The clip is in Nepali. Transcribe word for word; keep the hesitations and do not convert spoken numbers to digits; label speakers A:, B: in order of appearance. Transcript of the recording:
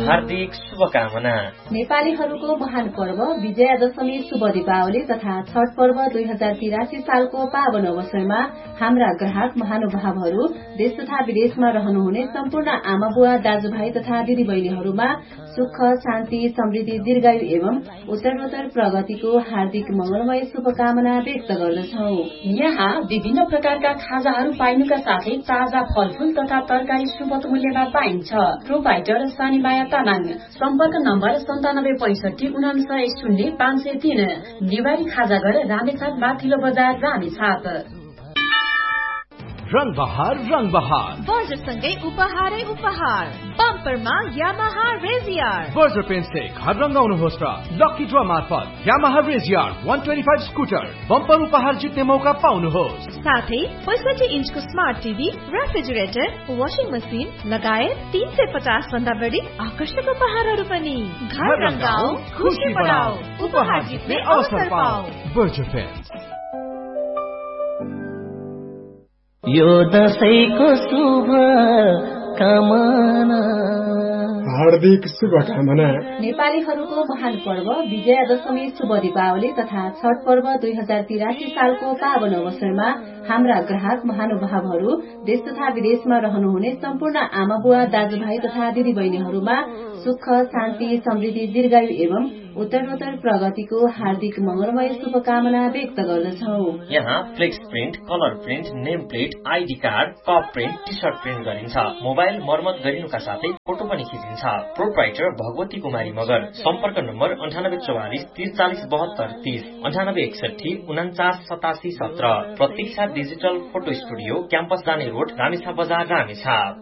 A: हार्दिक शुभकामना।
B: नेपालीहरूको महान पर्व विजयादशमी शुभ दीपावली तथा छठ पर्व दुई हजार तिरासी सालको पावन अवसरमा हाम्रा ग्राहक महानुभावहरू देश तथा विदेशमा रहनुहुने सम्पूर्ण आमा बुवा दाजुभाइ तथा दिदीबहिनीहरूमा सुख शान्ति समृद्धि दीर्घायु एवं उत्तरोत्तर प्रगतिको हार्दिक मंगलमय शुभकामना व्यक्त गर्दछौ।
C: यहाँ विभिन्न प्रकारका खाजाहरू पाइनुका साथै ताजा फलफूल तथा तरकारी सुपथ मूल्यमा पाइन्छ। प्रोपाइटर सानीमाया तामाङ। सम्पर्क नम्बर सन्तानब्बे पैंसठी उनासय शून्य पाँच सय तीन। निवारी खाजाघर रामेछाप माथिल्लो बजार रामेछाप।
D: रंग बहार रंग बहार
E: बर्जरसँगै उपहारै उपहार बम्परमा यामाहा रेजियर
D: बर्जर पेन्टले घर रंगाउनुहोस् र लकी ड्र मार्फत यामाहा रेजियर एक सय पच्चीस स्कुटर बम्पर उपहार जित्ने मौका पाउनुहोस्।
E: साथै पैंसठी इन्चको smart TV refrigerator washing machine लगायत तीन सय पचास भन्दा बढी आकर्षक उपहारहरू पनि। घर रंगाऊ खुशी बढाऊ उपहार जित्ने अवसर पाऊ।
D: Berger pant.
F: यो दशैंको शुभ कामना
G: हार्दिक शुभकामना।
B: नेपालीहरूको महान पर्व विजयादशमी शुभ दीपावली तथा छठ पर्व दुई हजार तिरासी सालको पावन अवसरमा हाम्रा ग्राहक महानुभावहरू देश तथा विदेशमा रहनुहुने सम्पूर्ण आमा बुवा दाजुभाइ तथा दिदीबहिनीहरूमा सुख शान्ति समृद्धि दीर्घायु एवं उत्तरोत्तर प्रगतिको हार्दिक मंगलमय शुभकामना व्यक्त गर्दछौ।
A: यहाँ flex print, colour print, name plate, ID card, cup print, T short print गरिन्छ। मोबाइल मर्मत गरिनुका साथै फोटो पनि खिचिन्छ। प्रोप्राइटर भगवती कुमारी मगर। सम्पर्क नम्बर अन्ठानब्बे चौवालिस तीस चालिस बहत्तर तीस अन्ठानब्बे एकसठी उन्चास सतासी सत्र। प्रतीक्षा डिजिटल फोटो स्टुडियो, क्याम्पस जाने रोड, रामेछाप बजार, रामेछाप।